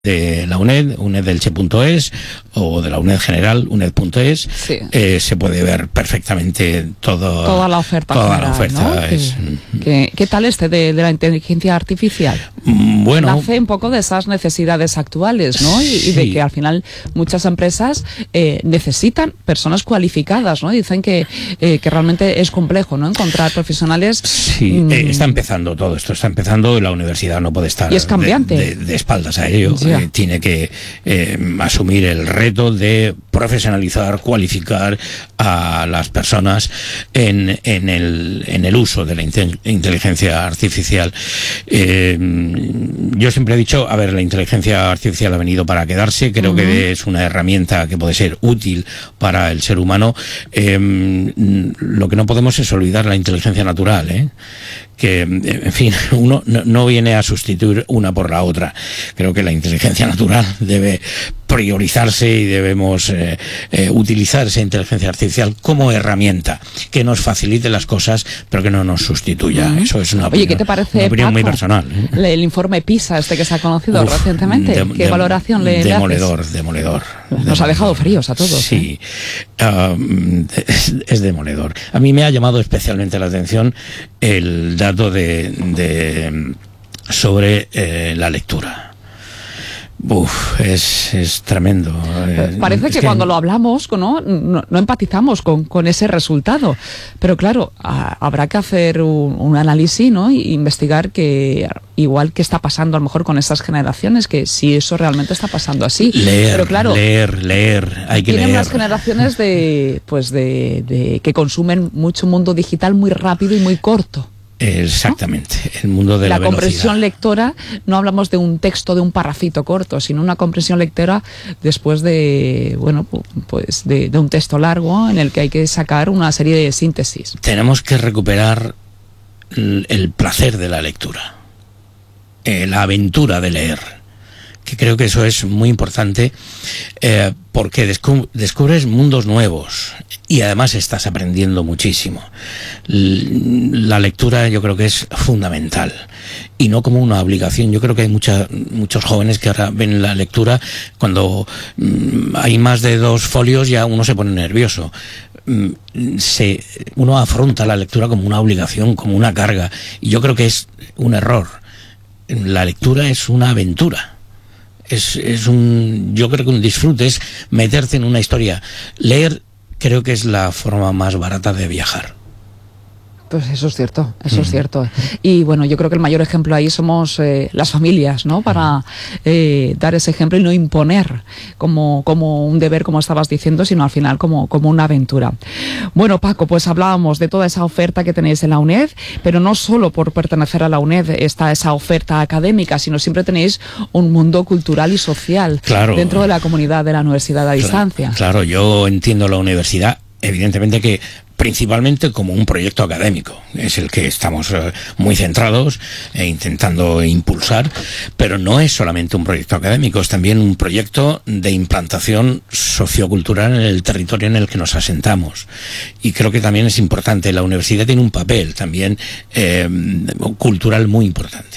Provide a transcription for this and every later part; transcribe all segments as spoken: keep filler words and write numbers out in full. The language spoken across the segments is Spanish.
de la UNED, unedelche.es, o de la UNED General, uned.es, sí. eh, se puede ver perfectamente todo, toda la oferta. Toda general, la oferta ¿no? es, ¿Qué, ¿Qué tal este de, de la inteligencia artificial? Bueno, nace un poco de esas necesidades actuales, ¿no? Y, sí. y de que al final muchas empresas eh, necesitan personas cualificadas, ¿no? Dicen que, eh, que realmente es complejo, ¿no? Encontrar profesionales. Sí, mmm, eh, está empezando todo esto, está empezando, la universidad no puede estar y es cambiante. De, de, de espaldas a ello. Sí. Eh, tiene que eh, asumir el reto de profesionalizar, cualificar a las personas en, en, el, en el uso de la inteligencia artificial. Eh, yo siempre he dicho, a ver, la inteligencia artificial ha venido para quedarse, creo uh-huh. que es una herramienta que puede ser útil para el ser humano. Eh, lo que no podemos es olvidar la inteligencia natural, ¿eh? que, en fin, uno no, no viene a sustituir una por la otra. Creo que la inteligencia natural debe priorizarse y debemos eh, eh, utilizar esa inteligencia artificial como herramienta que nos facilite las cosas, pero que no nos sustituya. Uh-huh. Eso es una opinión, Oye, ¿qué te parece, una opinión Paco, muy personal, ¿eh? el informe PISA este que se ha conocido Uf, recientemente? De, ¿Qué de, valoración le, demoledor, le haces? Demoledor, Nos demoledor. ha dejado fríos a todos. Sí, ¿eh? uh, es, es demoledor. A mí me ha llamado especialmente la atención el dato de, de sobre eh, la lectura. Uf, es, es tremendo. Parece que, que cuando lo hablamos, ¿no? No, no empatizamos con, con ese resultado. Pero claro, a, habrá que hacer un, un análisis, ¿no? Y investigar que igual que está pasando a lo mejor con estas generaciones, que si eso realmente está pasando así. Leer, pero claro, leer, leer, hay que leer. Tienen unas generaciones de, pues de, de que consumen mucho mundo digital muy rápido y muy corto. Exactamente, ¿no? El mundo de la, la comprensión lectora, no hablamos de un texto de un parrafito corto, sino una comprensión lectora después de, bueno, pues de, de un texto largo en el que hay que sacar una serie de síntesis. Tenemos que recuperar el, el placer de la lectura, eh, la aventura de leer, que creo que eso es muy importante, eh, porque descu- descubres mundos nuevos y además estás aprendiendo muchísimo. L- la lectura yo creo que es fundamental y no como una obligación. Yo creo que hay mucha, muchos jóvenes que ahora ven la lectura cuando mm, hay más de dos folios, ya uno se pone nervioso. Mm, se, uno afronta la lectura como una obligación, como una carga, y yo creo que es un error. La lectura es una aventura. Es, es un, yo creo que un disfrute, es meterte en una historia. Leer creo que es la forma más barata de viajar. Pues eso es cierto, eso mm. es cierto. Y bueno, yo creo que el mayor ejemplo ahí somos eh, las familias, ¿no? Para eh, dar ese ejemplo y no imponer como, como un deber, como estabas diciendo, sino al final como, como una aventura. Bueno, Paco, pues hablábamos de toda esa oferta que tenéis en la UNED, pero no solo por pertenecer a la UNED está esa oferta académica, sino siempre tenéis un mundo cultural y social claro. dentro de la comunidad de la universidad a claro, distancia. Claro, yo entiendo la universidad, evidentemente que principalmente como un proyecto académico, es el que estamos eh, muy centrados e intentando impulsar, pero no es solamente un proyecto académico, es también un proyecto de implantación sociocultural en el territorio en el que nos asentamos. Y creo que también es importante, la universidad tiene un papel también eh, cultural muy importante.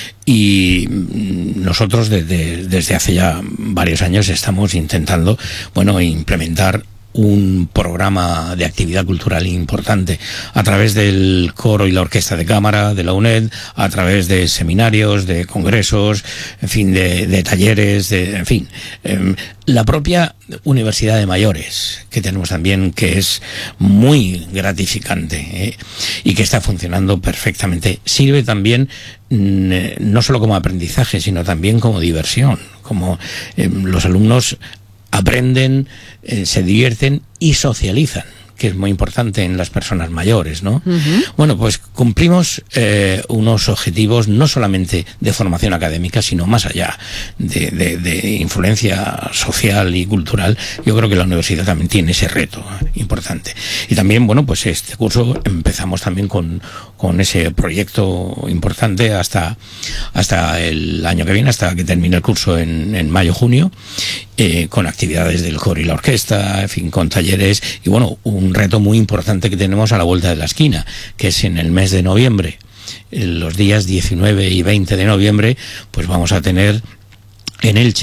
Y nosotros desde, desde hace ya varios años estamos intentando, bueno, implementar un programa de actividad cultural importante a través del coro y la orquesta de cámara de la UNED, a través de seminarios, de congresos, en fin, de, de talleres, de, en fin, eh, la propia Universidad de Mayores, que tenemos también, que es muy gratificante, ¿eh? Y que está funcionando perfectamente. Sirve también mm, no solo como aprendizaje, sino también como diversión, como eh, los alumnos aprenden, eh, se divierten y socializan, que es muy importante en las personas mayores, ¿no? Uh-huh. Bueno, pues cumplimos eh, unos objetivos no solamente de formación académica, sino más allá de, de, de influencia social y cultural. Yo creo que la universidad también tiene ese reto eh, importante. Y también, bueno, pues este curso empezamos también con, con ese proyecto importante hasta, hasta el año que viene, hasta que termine el curso en, en mayo-junio, eh, con actividades del coro y la orquesta, en fin, con talleres y, bueno, un reto muy importante que tenemos a la vuelta de la esquina, que es en el mes de noviembre. Los días diecinueve y veinte de noviembre, pues vamos a tener en Elche.